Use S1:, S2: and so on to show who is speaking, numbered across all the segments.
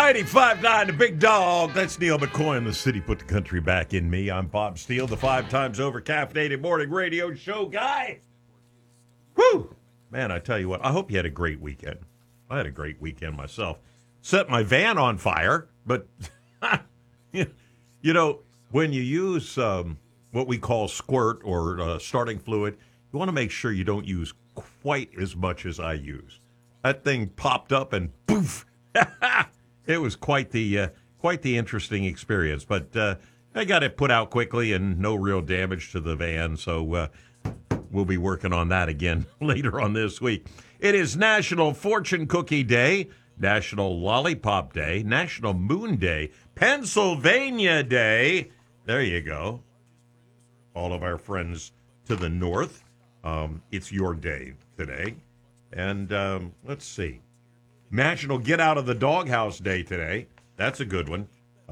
S1: 95.9, the big dog. That's Neil McCoy in the city. Put the country back in me. I'm Bob Steele, the 5 times over caffeinated morning radio show guy. Woo! Man, I tell you what, I hope you had a great weekend. I had a great weekend myself. Set my van on fire, but, you know, when you use what we call squirt or starting fluid, you want to make sure you don't use quite as much as I use. That thing popped up and poof! It was quite the interesting experience, but I got it put out quickly and no real damage to the van, so we'll be working on that again later on this week. It is National Fortune Cookie Day, National Lollipop Day, National Moon Day, Pennsylvania Day. There you go. All of our friends to the north, it's your day today. And let's see. National Get Out of the Doghouse Day today. That's a good one.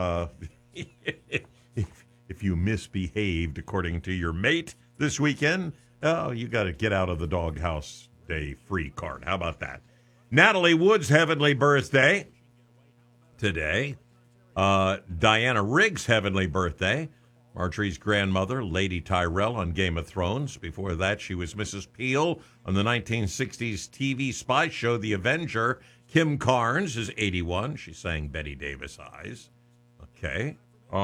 S1: If you misbehaved according to your mate this weekend, oh, you got a Get Out of the Doghouse Day free card. How about that? Natalie Wood's heavenly birthday today. Diana Riggs' heavenly birthday. Marjorie's grandmother, Lady Tyrell on Game of Thrones. Before that, she was Mrs. Peel on the 1960s TV spy show The Avenger. Kim Carnes is 81. She sang Betty Davis Eyes. Okay.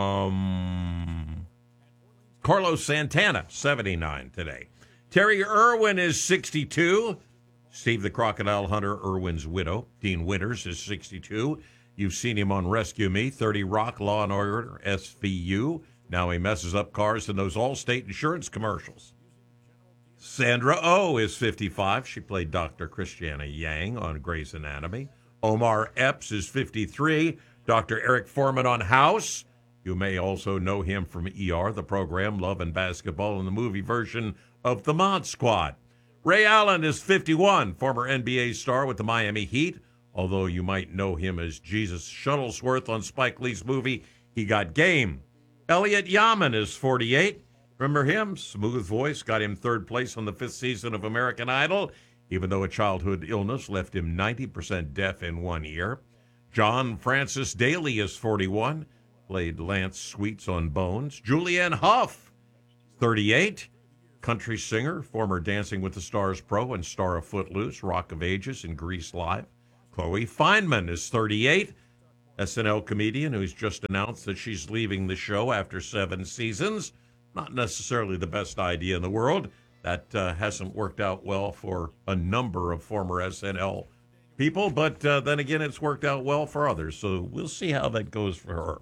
S1: Carlos Santana, 79 today. Terry Irwin is 62. Steve the Crocodile Hunter, Irwin's widow. Dean Winters is 62. You've seen him on Rescue Me, 30 Rock, Law and Order, SVU. Now he messes up cars in those Allstate insurance commercials. Sandra Oh is 55. She played Dr. Christiana Yang on Grey's Anatomy. Omar Epps is 53. Dr. Eric Foreman on House. You may also know him from ER, the program, Love and Basketball, and the movie version of The Mod Squad. Ray Allen is 51, former NBA star with the Miami Heat, although you might know him as Jesus Shuttlesworth on Spike Lee's movie He Got Game. Elliot Yaman is 48. Remember him? Smooth voice, got him third place on the 5th season of American Idol, even though a childhood illness left him 90% deaf in one ear. John Francis Daly is 41, played Lance Sweets on Bones. Julianne Hough, 38, country singer, former Dancing with the Stars pro and star of Footloose, Rock of Ages, and Grease Live. Chloe Fineman is 38, SNL comedian who's just announced that she's leaving the show after 7 seasons. Not necessarily the best idea in the world. That hasn't worked out well for a number of former SNL people, but then again, it's worked out well for others. So we'll see how that goes for her.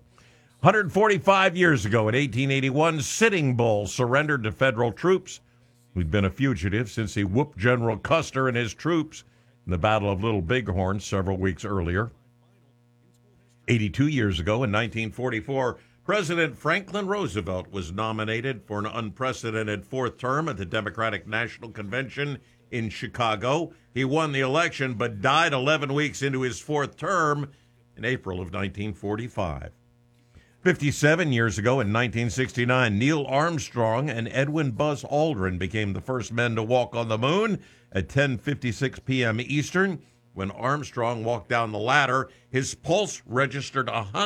S1: 145 years ago, in 1881, Sitting Bull surrendered to federal troops. He'd been a fugitive since he whooped General Custer and his troops in the Battle of Little Bighorn several weeks earlier. 82 years ago, in 1944, President Franklin Roosevelt was nominated for an unprecedented 4th term at the Democratic National Convention in Chicago. He won the election but died 11 weeks into his 4th term in April of 1945. 57 years ago, in 1969, Neil Armstrong and Edwin Buzz Aldrin became the first men to walk on the moon at 10:56 p.m. Eastern. When Armstrong walked down the ladder, his pulse registered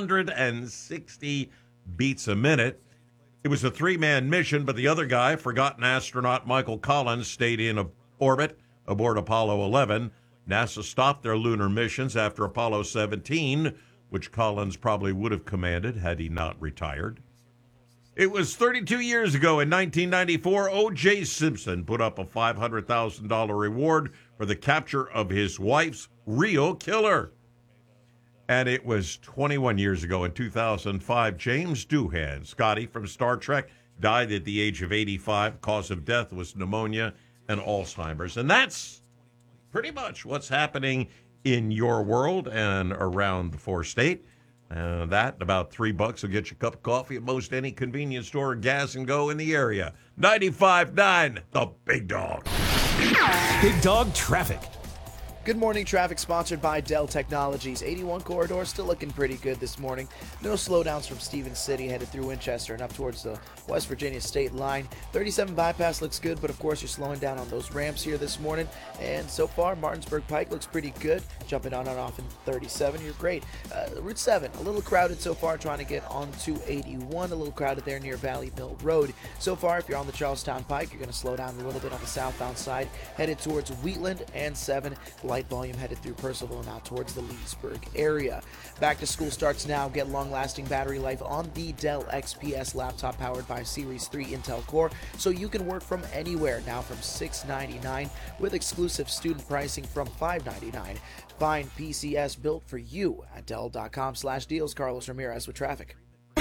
S1: 160 beats a minute. It was a 3-man mission, but the other guy, forgotten astronaut Michael Collins, stayed in orbit aboard Apollo 11. NASA stopped their lunar missions after Apollo 17, which Collins probably would have commanded had he not retired. It was 32 years ago, in 1994, O.J. Simpson put up a $500,000 reward for the capture of his wife's real killer. And it was 21 years ago, in 2005, James Doohan, Scotty from Star Trek, died at the age of 85. Cause of death was pneumonia and Alzheimer's. And that's pretty much what's happening in your world and around the 4-state. That, about $3 will get you a cup of coffee at most any convenience store or gas and go in the area. 95.9, the Big Dog.
S2: Big Dog Traffic. Good morning, traffic sponsored by Dell Technologies. 81 corridor still looking pretty good this morning. No slowdowns from Stevens City headed through Winchester and up towards the West Virginia state line. 37 bypass looks good, but of course you're slowing down on those ramps here this morning. And so far, Martinsburg Pike looks pretty good. Jumping on and off in 37, you're great. Route 7, a little crowded so far trying to get onto 81. A little crowded there near Valley Mill Road. So far, if you're on the Charlestown Pike, you're going to slow down a little bit on the southbound side, headed towards Wheatland and 7. Light volume headed through Percival and out towards the Leesburg area. Back to school starts now. Get long-lasting battery life on the Dell XPS laptop powered by Series 3 Intel Core, so you can work from anywhere now from $699 with exclusive student pricing from $599. Find PCS built for you at Dell.com/deals. Carlos Ramirez with traffic.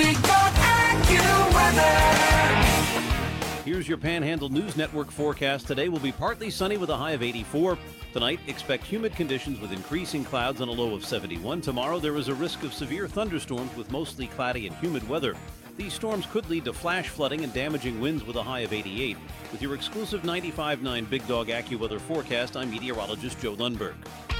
S3: Here's your Panhandle News Network forecast. Today will be partly sunny with a high of 84. Tonight, expect humid conditions with increasing clouds and a low of 71. Tomorrow, there is a risk of severe thunderstorms with mostly cloudy and humid weather. These storms could lead to flash flooding and damaging winds with a high of 88. With your exclusive 95.9 Big Dog AccuWeather forecast, I'm meteorologist Joe Lundberg.